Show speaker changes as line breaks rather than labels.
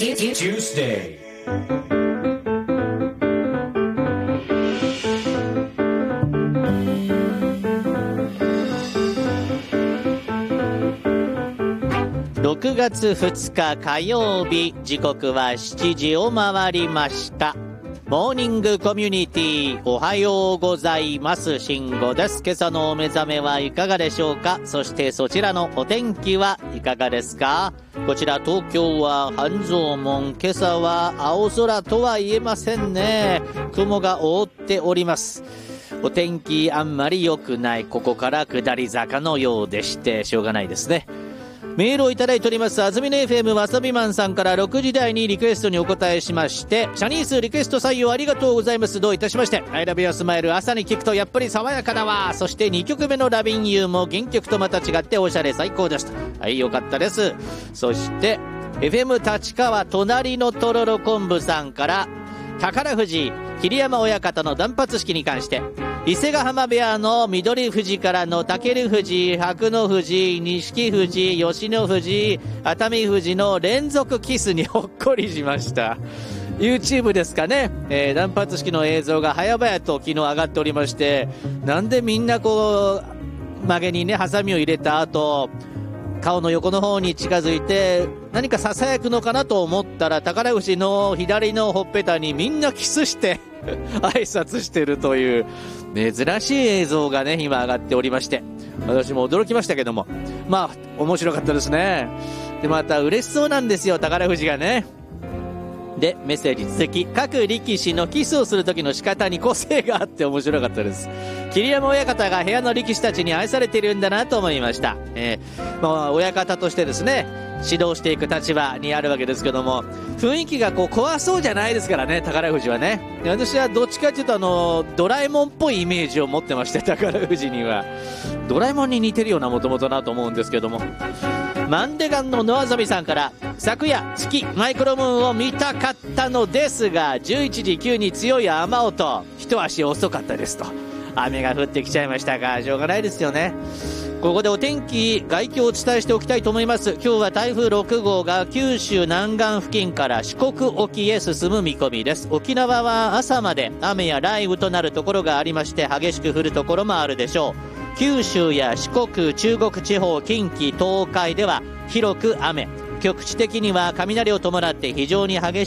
Tuesday.
6月2日火曜日、時刻は7時を回りました。モーニングコミュニティ、おはようございます。慎吾です。今朝のお目覚めはいかがでしょうか。そしてそちらのお天気はいかがですか。こちら東京は半蔵門、今朝は青空とは言えませんね。雲が覆っております。お天気あんまり良くない。ここから下り坂のようでしてしょうがないですね。メールをいただいております。あずみの FM わさびマンさんから6時台にリクエストにお答えしまして、シャニースリクエスト採用ありがとうございます。どういたしまして。 I love your smile、 朝に聞くとやっぱり爽やかだわ。そして2曲目のラビンユーも原曲とまた違っておしゃれ最高でした。はい、よかったです。そして FM 立川隣のとろろ昆布さんから、宝富士桐山親方の断髪式に関して、伊勢ヶ浜部屋の緑富士からの武富士、白野富士、錦富士、吉野富士、熱海富士の連続キスにほっこりしました。 YouTube ですかね、断髪式の映像が早々と昨日上がっておりまして、なんでみんなこう曲げにねハサミを入れた後顔の横の方に近づいて何かささやくのかなと思ったら、宝富士の左のほっぺたにみんなキスして挨拶してるという珍しい映像がね今上がっておりまして、私も驚きましたけども、まあ面白かったですね。でまた嬉しそうなんですよ、宝富士がね。でメッセージ続き、各力士のキスをする時の仕方に個性があって面白かったです。桐山親方が部屋の力士たちに愛されているんだなと思いました。親方としてですね指導していく立場にあるわけですけども、雰囲気がこう怖そうじゃないですからね、宝富士はね。私はどっちかというとドラえもんっぽいイメージを持ってまして、宝富士にはドラえもんに似てるようなもともとなと思うんですけども、マンデガンのノアゾミさんから、昨夜月マイクロムーンを見たかったのですが11時急に強い雨音、一足遅かったですと。雨が降ってきちゃいましたがしょうがないですよね。ここでお天気概況をお伝えしておきたいと思います。今日は台風6号が九州南岸付近から四国沖へ進む見込みです。沖縄は朝まで雨や雷雨となるところがありまして、激しく降るところもあるでしょう。九州や四国、中国地方、近畿、東海では広く雨、局地的には雷を伴って非常に激しい